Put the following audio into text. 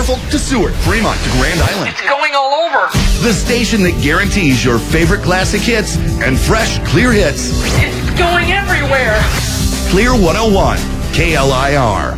Norfolk to Seward, Fremont to Grand Island. It's going all over. The station that guarantees your favorite classic hits and fresh, clear hits. It's going everywhere. Clear 101, KLIR.